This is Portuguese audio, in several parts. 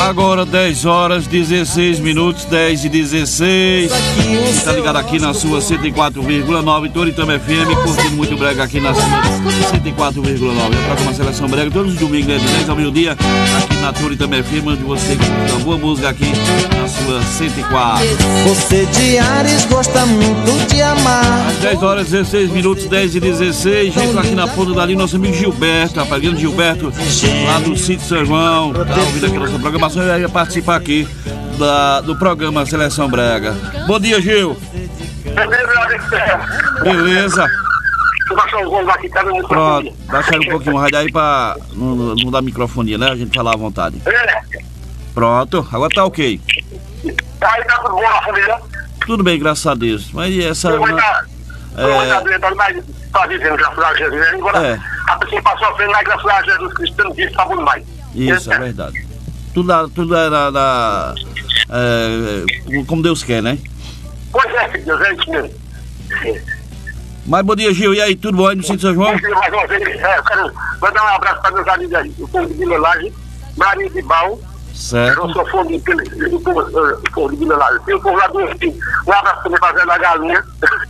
Agora 10 horas 16 minutos, 10 e 16. Tá ligado aqui na sua 104,9 Toritama FM, curtindo muito brega aqui na sua 104,9. É programa Seleção Brega, todos os domingos, né, de 10 ao meio-dia, aqui na Toritama FM, onde você curte uma boa música aqui na sua 104. Você de Ares gosta muito de amar. Às 10 horas 16 minutos, 10 e 16. Gente, aqui na ponta dali, nosso amigo Gilberto, rapaz, grande Gilberto, lá do Sítio São João, tá ouvindo aqui a nossa programação e ia participar aqui do programa Seleção Brega. Bom dia, Gil. Beleza. Pronto, baixa um pouquinho o rádio aí pra não dar microfonia, né? A gente falar à vontade. Pronto, agora tá ok. Aí tá tudo bom na família? Tudo bem, graças a Deus. Mas essa. Tá vivendo, graças a Jesus. Agora, a pessoa passou a frente, mas graças a Jesus Cristo não disse, tá bom demais. Isso, é verdade. Tudo é como Deus quer, né? Pois é, filho Deus, é isso mesmo. Mas bom dia, Gil. E aí, tudo bom aí no Sítio São João? Mais uma vez, eu quero mandar um abraço para meus amigos aí, o povo de Vila Laje, Maria de Bal. Certo. Eu sou fã do povo de Vila Laje. Tem o povo lá do Enfim. Um abraço também para Zé da Galinha.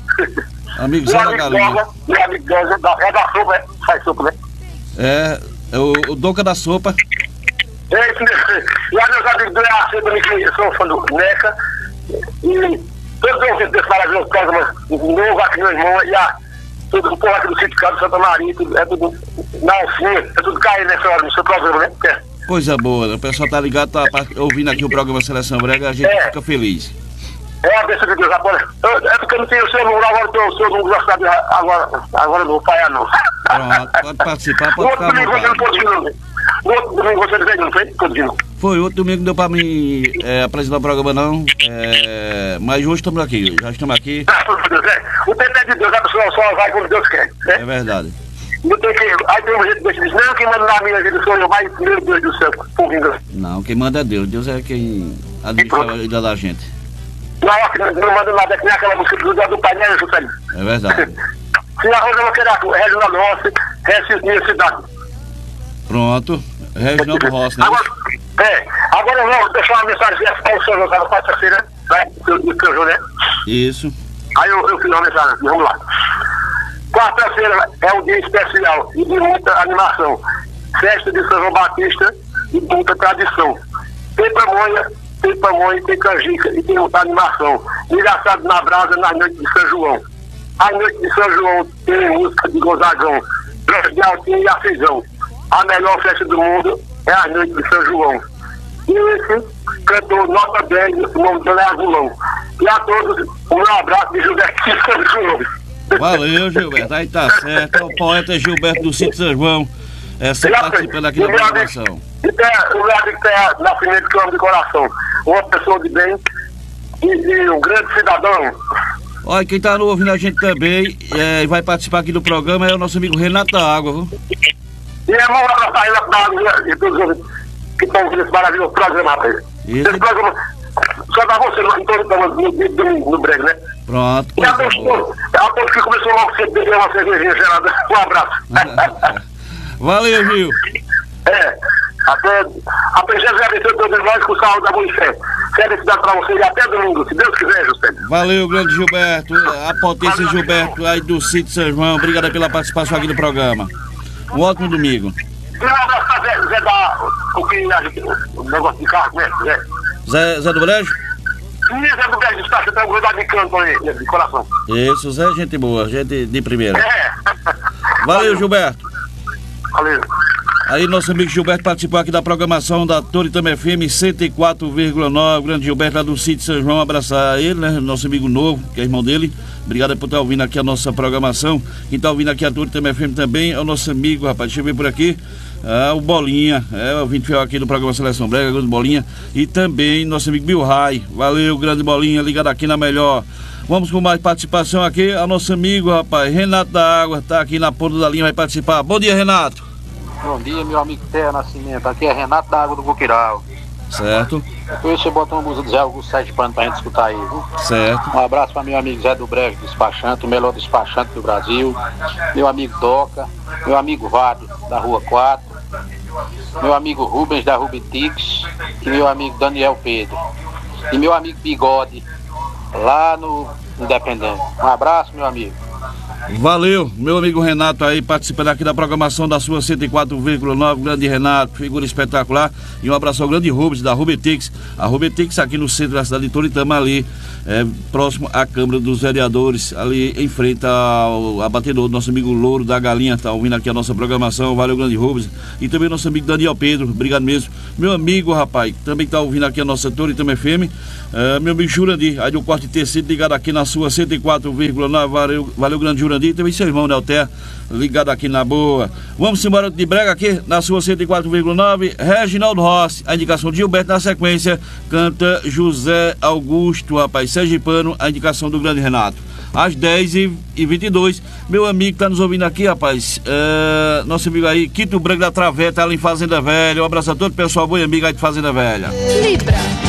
Amigo Zé da Galinha. Meu amigo Doga, é da sopa, né? Faz sopa, né? É o Doca da Sopa. É isso mesmo. E aí meus amigos do EAC também, que são fã do NECA. E todos os ouvintes desse maravilhoso programa novo aqui, meu irmão, e todo o povo aqui do Sítio de Santa Maria, é tudo na alcinha, é tudo caindo nessa hora no seu programa, né? Coisa boa, o pessoal tá ligado, tá ouvindo aqui o programa Seleção Brega, a gente fica feliz. É a bênção de Deus, agora. É porque eu não tenho o seu número, agora o seu número já sabe, agora não vou falhar, não. Pronto, pode participar, pode ficar à vontade. No outro domingo você veio, não foi? Continua. Foi, outro domingo não deu pra mim apresentar o programa não, mas hoje estamos aqui, já estamos aqui. O tempo é de Deus, a pessoa só vai como Deus quer, né? É verdade. Não tem que, aí tem um jeito que diz, não, quem manda na minha vida sou eu, mas meu Deus do céu, por Deus. Não, quem manda é Deus, Deus é quem administra a vida da gente. Não manda nada, é que nem aquela música do Pai, né, Juscelino? É verdade. Se a Rosa não quer a Regional Norte, é minha cidade. Pronto, Reginaldo Rossi, né? Agora eu vou deixar uma mensagem para o senhor na quarta-feira, né? Né? Isso. Aí eu fiz uma mensagem aqui, vamos lá. Quarta-feira é um dia especial e de muita animação. Festa de São João Batista e de muita tradição. Tem pamonha, tem canjica e tem muita animação. Engraçado na brasa nas noites de São João. A noite de São João tem música de Gonzagão, Branco de Altinho e Afezão. A melhor festa do mundo é a noite de São João. E esse cantor nota 10, o nome dele é Azulão. E a todos, um abraço de Gilberto de São João. Valeu, Gilberto. Aí tá certo. É o poeta Gilberto do Sítio São João. Sempre participando aqui da programação. E tem o meu amigo que tem na primeira que eu amo de coração. Uma pessoa de bem e um grande cidadão. Olha, quem tá ouvindo a gente também e vai participar aqui do programa é o nosso amigo Renato da Água, viu? E é bom abraçar Renato da Água e todos os que estão ouvindo esse maravilhoso programa. Esse programa só dá você no breve, né? Pronto. E a todos que começou logo cedo, beber uma cervejinha gelada. Um abraço. Valeu, Gil. Até Jesus abençoe todos nós com saúde da boa fé. Felicidade pra você e até domingo, se Deus quiser, Juscelino. Valeu, grande Gilberto. A potência Gilberto aí do Sítio São João. Obrigado pela participação aqui no programa. Um ótimo domingo. Um abraço pra Zé da... O negócio de carro, né? Zé do Brejo? Sim, Zé do Brejo, está sentando um grudado de canto aí, de coração. Isso, Zé é gente boa, gente de primeira. Valeu, Gilberto. Valeu. Aí nosso amigo Gilberto participou aqui da programação da Toritama FM 104,9, grande Gilberto lá do Sítio São João, abraçar ele, né, nosso amigo novo, que é irmão dele. Obrigado por estar ouvindo aqui a nossa programação. Quem está ouvindo aqui a Toritama FM também é o nosso amigo, rapaz, deixa eu ver por aqui, o Bolinha, o ouvinte fiel aqui do programa Seleção Brega, grande Bolinha, e também nosso amigo Bill Rai. Valeu, grande Bolinha, ligado aqui na melhor. Vamos com mais participação aqui, o nosso amigo, rapaz, Renato da Água, tá aqui na ponta da linha, vai participar. Bom dia, Renato. Bom dia, meu amigo Terra Nascimento. Aqui é Renato da Água do Coquiral. Certo. Depois você bota uma música do Zé Augusto Sete Pano pra gente escutar aí, viu? Certo. Um abraço para meu amigo Zé do Brejo, despachante, o melhor despachante do Brasil. Meu amigo Doca, meu amigo Vado, da Rua 4. meu amigo Rubens da Rubitix e meu amigo Daniel Pedro. E meu amigo Bigode, lá no Independente. Um abraço, meu amigo. Valeu, meu amigo Renato aí participando aqui da programação da sua 104,9, grande Renato, figura espetacular. E um abraço ao grande Rubens da Rubitix. A Rubitix aqui no centro da cidade de Toritama, ali próximo à Câmara dos Vereadores, ali em frente ao abatedor do nosso amigo Louro da Galinha, tá ouvindo aqui a nossa programação. Valeu, grande Rubens. E também nosso amigo Daniel Pedro, obrigado mesmo. Meu amigo, rapaz, também tá ouvindo aqui a nossa Toritama FM, meu amigo Jurandir, aí do Corte Tecido, ligado aqui na sua 104,9, valeu, grande Jurandir. E também seu irmão Nelter, ligado aqui na boa. Vamos embora de brega aqui na sua 104,9. Reginaldo Rossi, a indicação de Gilberto. Na sequência canta José Augusto, rapaz, sergipano, a indicação do grande Renato. Às 10h22, meu amigo que tá nos ouvindo aqui, rapaz, nosso amigo aí, Quito Branco da Traveta, ali em Fazenda Velha. Um abraço a todo o pessoal, bom amigo aí de Fazenda Velha. Libra.